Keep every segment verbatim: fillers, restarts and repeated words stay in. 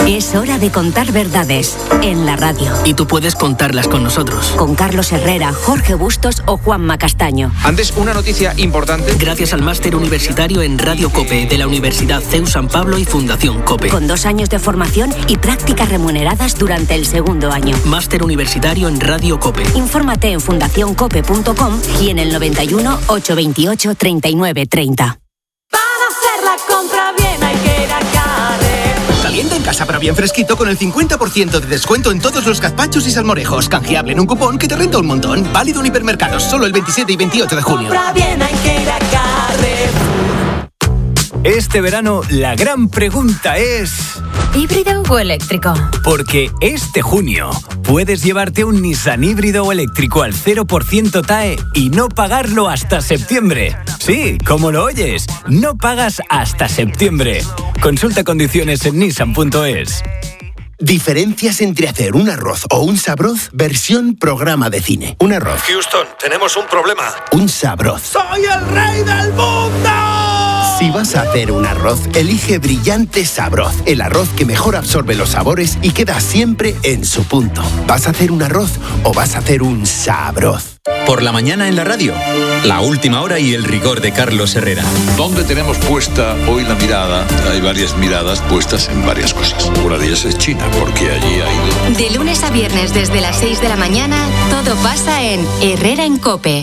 Es hora de contar verdades en la radio. Y tú puedes contarlas con nosotros. Con Carlos Herrera, Jorge Bustos o Juanma Castaño. Antes, una noticia importante. Gracias al máster universitario en Radio COPE de la Universidad C E U San Pablo y Fundación COPE. Con dos años de formación y prácticas remuneradas durante el segundo año. Máster universitario en Radio COPE. Infórmate en fundación cope punto com y en el noventa y uno, ochocientos veintiocho, treinta y nueve treinta. Para hacer la compra bien hay que ir a Carre. Calienta en casa, pero bien fresquito, con el cincuenta por ciento de descuento en todos los gazpachos y salmorejos. Canjeable en un cupón que te renta un montón. Válido en hipermercados, solo el veintisiete y veintiocho de junio. Compra bien hay que ir a Carre. Este verano la gran pregunta es... ¿híbrido o eléctrico? Porque este junio puedes llevarte un Nissan híbrido o eléctrico al cero por ciento T A E y no pagarlo hasta septiembre. Sí, como lo oyes, no pagas hasta septiembre. Consulta condiciones en nissan punto es. Diferencias entre hacer un arroz o un sabroz versión programa de cine. Un arroz. Houston, tenemos un problema. Un sabroz. ¡Soy el rey del mundo! Si vas a hacer un arroz, elige Brillante Sabroz, el arroz que mejor absorbe los sabores y queda siempre en su punto. ¿Vas a hacer un arroz o vas a hacer un sabroz? Por la mañana en la radio, la última hora y el rigor de Carlos Herrera. ¿Dónde tenemos puesta hoy la mirada? Hay varias miradas puestas en varias cosas. Una de ellas es China, porque allí ha ido... De lunes a viernes desde las seis de la mañana, todo pasa en Herrera en COPE.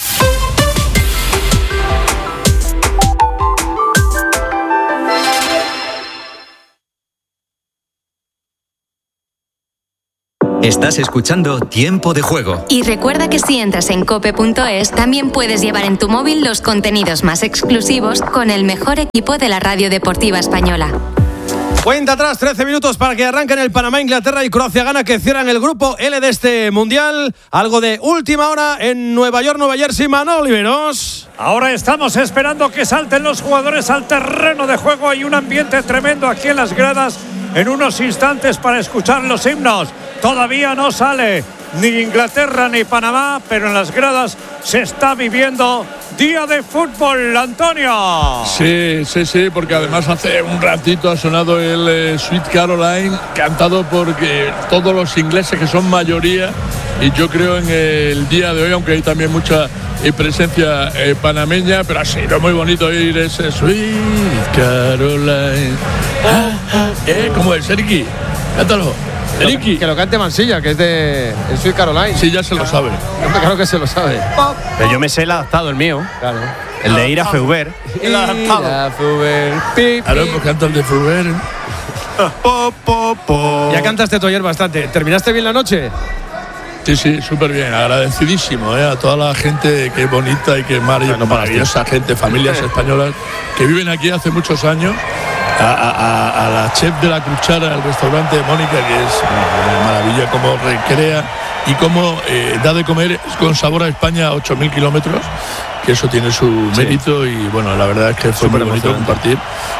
Estás escuchando Tiempo de Juego. Y recuerda que si entras en cope punto es, también puedes llevar en tu móvil los contenidos más exclusivos con el mejor equipo de la radio deportiva española. Cuenta atrás, trece minutos para que arranquen el Panamá, Inglaterra y Croacia gana, que cierran el grupo L de este Mundial. Algo de última hora en Nueva York, Nueva Jersey. Manolo Oliveros. Ahora estamos esperando que salten los jugadores al terreno de juego. Hay un ambiente tremendo aquí en las gradas. En unos instantes para escuchar los himnos. Todavía no sale ni Inglaterra ni Panamá, pero en las gradas se está viviendo día de fútbol, Antonio. Sí, sí, sí, porque además hace un ratito ha sonado el eh, Sweet Caroline, cantado por eh, todos los ingleses que son mayoría, y yo creo en el día de hoy, aunque hay también mucha eh, presencia eh, panameña, pero ha sido muy bonito oír ese Sweet Caroline. Ah, ah, eh, ¿cómo es, Eriki? Cántalo. Eriki. Que lo cante Mansilla, que es de el Sweet Caroline. Sí, ya se lo sabe. Claro que se lo sabe. Pero yo me sé el adaptado, el mío. Claro. El de Ira Feuber. El adaptado. Claro, pues canta el de Feuber. Ya cantaste tú ayer bastante. ¿Terminaste bien la noche? Sí, sí, súper bien, agradecidísimo ¿eh? a toda la gente que es bonita y que es mar- no, maravillosa gente, familias españolas que viven aquí hace muchos años. A, a, a la chef de la cuchara, el restaurante de Mónica, que es una maravilla, cómo recrea y cómo eh, da de comer con sabor a España a ocho mil kilómetros, que eso tiene su mérito. Sí. Y bueno, la verdad es que fue muy bonito compartir.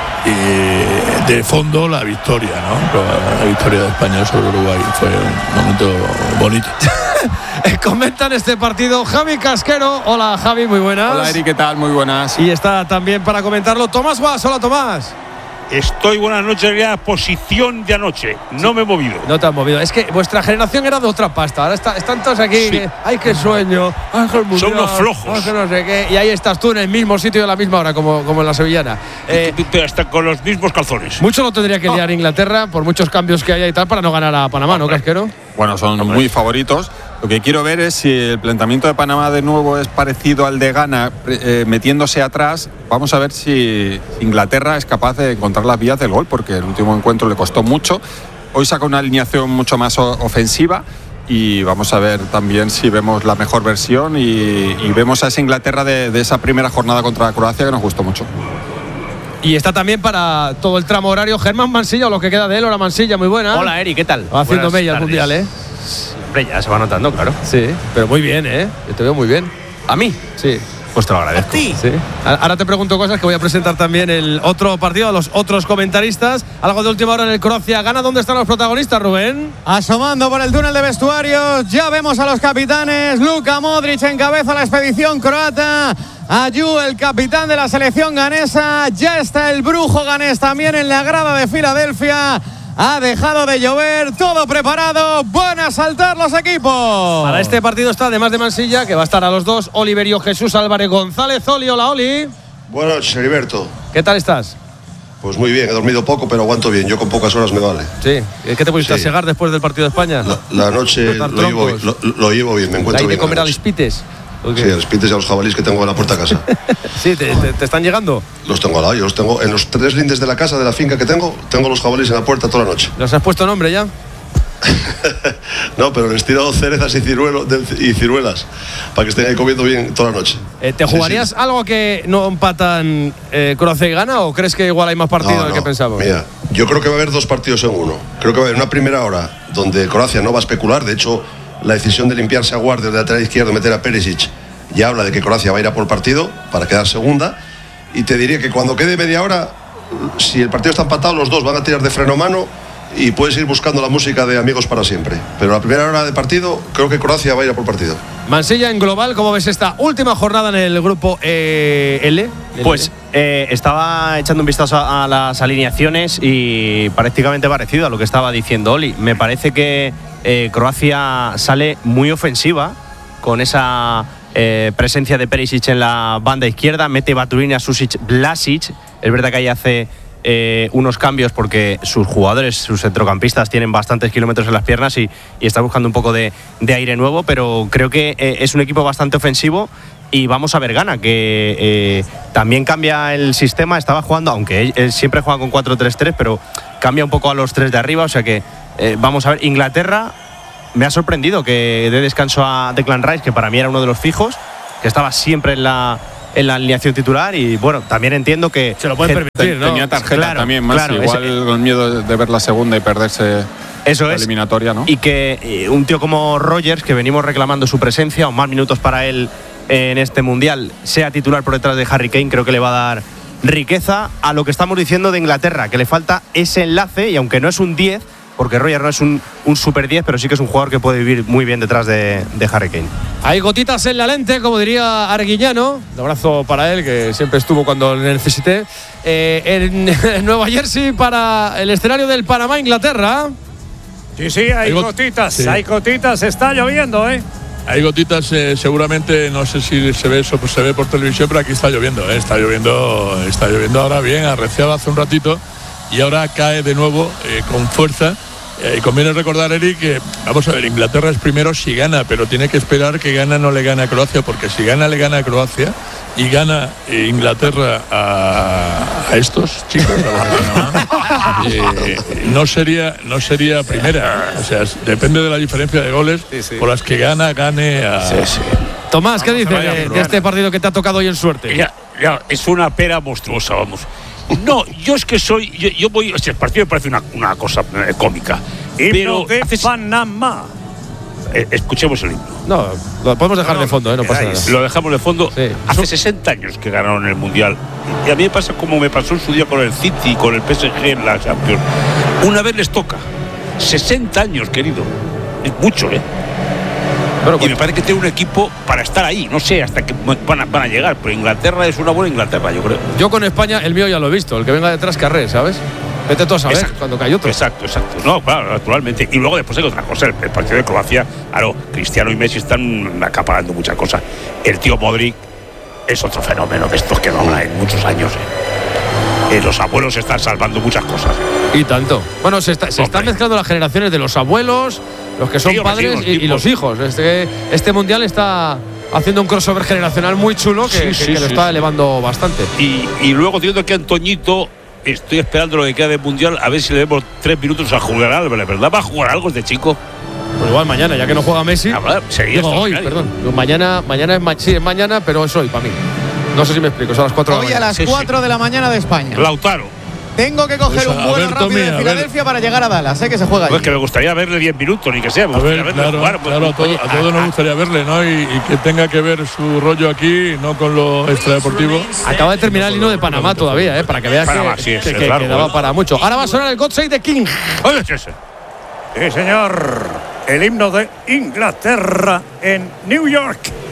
Y de fondo la victoria, ¿no? La victoria de España sobre Uruguay fue un momento bonito. Comentan este partido Javi Casquero. Hola Javi, muy buenas. Hola Eri, ¿qué tal? Muy buenas. Y está también para comentarlo Tomás Guas. Hola Tomás. Estoy, buenas noches, ya posición de anoche. No me he movido. No te has movido. Es que vuestra generación era de otra pasta. Ahora está, están todos aquí. Sí. Que, ¡ay, qué sueño! Ángel Mundial, son unos flojos. Ángel no sé qué. Y ahí estás tú en el mismo sitio a la misma hora, como, como en la sevillana. Eh, Hasta con los mismos calzones. Mucho lo tendría que liar oh. Inglaterra por muchos cambios que haya y tal para no ganar a Panamá, ¿no, Casquero? Bueno, son Hombre. muy favoritos. Lo que quiero ver es si el planteamiento de Panamá de nuevo es parecido al de Ghana, eh, metiéndose atrás. Vamos a ver si Inglaterra es capaz de encontrar las vías del gol, porque el último encuentro le costó mucho. Hoy saca una alineación mucho más ofensiva y vamos a ver también si vemos la mejor versión y, y vemos a esa Inglaterra de, de esa primera jornada contra Croacia que nos gustó mucho. Y está también para todo el tramo horario Germán Mansilla, o lo que queda de él. Hola Mansilla, muy buena. Hola Eri, ¿qué tal? Va haciendo mella el Mundial, ¿eh? Hombre, ya se va notando, claro. Sí, pero muy bien, ¿eh? Yo te veo muy bien. ¿A mí? Sí. Pues te lo agradezco. Sí. Ahora te pregunto cosas que voy a presentar también el otro partido a los otros comentaristas. Algo de última hora en el Croacia gana. ¿Dónde están los protagonistas, Rubén? Asomando por el túnel de vestuarios. Ya vemos a los capitanes. Luka Modric encabeza la expedición croata. Ayew, el capitán de la selección ganesa. Ya está el brujo ganés también en la grada de Filadelfia. Ha dejado de llover, todo preparado. Van a saltar los equipos. Para este partido está, además de Mansilla, que va a estar a los dos, Oliverio Jesús Álvarez González. Oli, hola, Oli. Buenas noches, Heriberto. ¿Qué tal estás? Pues muy bien, he dormido poco, pero aguanto bien. Yo con pocas horas me vale. Sí. ¿Qué te pusiste Sí. a segar después del partido de España? La, la noche lo llevo, lo, lo llevo bien, me encuentro ¿Hay bien. de comer la a los noche. pites? Sí, a los pites y a los jabalíes que tengo en la puerta de casa. Sí, te, te, te están llegando. Los tengo al lado, yo los tengo en los tres lindes de la casa, de la finca que tengo, tengo los jabalíes en la puerta toda la noche. ¿Los has puesto nombre ya? No, pero les tiro cerezas y, ciruelo, de- y ciruelas para que estén ahí comiendo bien toda la noche. Eh, ¿Te Sí, jugarías sí. algo que no empatan eh, Croacia y Ghana o crees que igual hay más partidos No, del que no. pensamos? Mira, yo creo que va a haber dos partidos en uno. Creo que va a haber una primera hora donde Croacia no va a especular. De hecho, la decisión de limpiarse a Guardia del lateral izquierdo, meter a Perisic, ya habla de que Croacia va a ir a por partido para quedar segunda. Y te diría que cuando quede media hora, si el partido está empatado, los dos van a tirar de freno a mano y puedes ir buscando la música de Amigos para siempre. Pero la primera hora de partido, creo que Croacia va a ir a por partido. Mansilla, en global, ¿cómo ves esta última jornada en el grupo eh, L? Pues eh, estaba echando un vistazo a, a las alineaciones y prácticamente parecido a lo que estaba diciendo Oli. Me parece que eh, Croacia sale muy ofensiva con esa eh, presencia de Perisic en la banda izquierda, mete Baturina, Susic, Vlasic. Es verdad que ahí hace eh, unos cambios porque sus jugadores, sus centrocampistas tienen bastantes kilómetros en las piernas y, y está buscando un poco de, de aire nuevo, pero creo que eh, es un equipo bastante ofensivo. Y vamos a ver Ghana, que eh, también cambia el sistema. Estaba jugando, aunque él, él siempre juega con cuatro tres tres, pero cambia un poco a los tres de arriba. O sea que eh, vamos a ver. Inglaterra me ha sorprendido que dé descanso a Declan Rice, que para mí era uno de los fijos, que estaba siempre en la, en la alineación titular. Y bueno, también entiendo que se lo pueden permitir, ¿no? Tenía tarjeta Claro, también, más claro, igual ese- con miedo de ver la segunda y perderse Eso la es. eliminatoria, ¿no? Y que eh, un tío como Rogers, que venimos reclamando su presencia o más minutos para él en este mundial, sea titular por detrás de Harry Kane, creo que le va a dar riqueza a lo que estamos diciendo de Inglaterra, que le falta ese enlace. Y aunque no es un diez, porque Rogers no es un, un super diez, pero sí que es un jugador que puede vivir muy bien detrás de, de Harry Kane. Hay gotitas en la lente, como diría Arguiñano. Un abrazo para él, que siempre estuvo cuando le necesité. Eh, en, en Nueva Jersey para el escenario del Panamá-Inglaterra. Sí, sí, hay, Hay got- gotitas, sí. hay gotitas, está lloviendo, ¿eh? Hay gotitas, eh, seguramente, no sé si se ve eso, pues se ve por televisión, pero aquí está lloviendo, ¿eh? está lloviendo, está lloviendo ahora bien, arreciaba hace un ratito y ahora cae de nuevo eh, con fuerza. Eh, y conviene recordar, Eric, que vamos a ver, Inglaterra es primero si gana, pero tiene que esperar que gana no le gane a Croacia, porque si gana le gana a Croacia y gana eh, Inglaterra a, a estos chicos, a los de Panamá, eh, no sería no sería primera. O sea, es- depende de la diferencia de goles por las que gana, gane a. Tomás, ¿qué Vamos dices a vaya de, de programa. este partido que te ha tocado hoy en suerte? Ya, ya, es una pera monstruosa, vamos. No, yo es que soy. Yo, yo voy. Este partido me parece una, una cosa eh, cómica. Himno Pero de haces- Panamá. eh, escuchemos el himno. No, lo podemos dejar de fondo, ¿eh? No pasa nada. Lo dejamos de fondo. Sí. Hace sesenta años que ganaron el Mundial. Y a mí me pasa como me pasó en su día con el City y con el P S G en la Champions. Una vez les toca. sesenta años, querido. Es mucho, ¿eh? y me parece que tiene un equipo para estar ahí. No sé hasta qué van a, van a llegar, pero Inglaterra es una buena Inglaterra, yo creo. Yo con España, el mío ya lo he visto. El que venga detrás, carré, ¿sabes? Vete tú a saber Exacto. cuando cae otro. Exacto, exacto. No, claro, naturalmente. Y luego después hay otra cosa. El, el partido de Croacia, claro, Cristiano y Messi están acaparando muchas cosas. El tío Modric es otro fenómeno de estos que no habla en muchos años. ¿eh? Eh, los abuelos están salvando muchas cosas. Y tanto. Bueno, se, está- se están mezclando las generaciones de los abuelos, los que son Sí, hombre, sí, padres los y, y tipos. los hijos. Este, este mundial está haciendo un crossover generacional muy chulo que, Sí, que- sí, que lo sí, está sí. elevando bastante. Y, y luego teniendo que Antoñito, estoy esperando lo que queda del Mundial, a ver si le demos tres minutos a jugar Álvarez, ¿verdad? ¿Va a jugar algo este chico? Pues igual mañana, ya que no juega Messi. Ah, sería Digo hoy, extraordinario. perdón. Digo, mañana, mañana es, ma- sí, es mañana, pero es hoy para mí. No sé si me explico, son las cuatro de Hoy la a mañana. las cuatro de la mañana de España. Lautaro. Tengo que coger Pues, un a vuelo ver, rápido Tommy, a de ver. Filadelfia para llegar a Dallas. Sé que se juega allí. Pues que me gustaría verle diez minutos, ni que sea. Me A gustaría ver, verle claro, jugar. pues, claro, a, todo- oye, a todos nos gustaría verle, ¿no? Y, y que tenga que ver su rollo aquí, no con lo extradeportivo. Acaba de terminar el hino de Panamá todavía, ¿eh? Para que veas Panamá, que, sí, es que, el que- largo, que daba ¿eh? para mucho. Ahora va a sonar el God Save the King. Oye, ese. Sí, señor. El himno de Inglaterra en New York.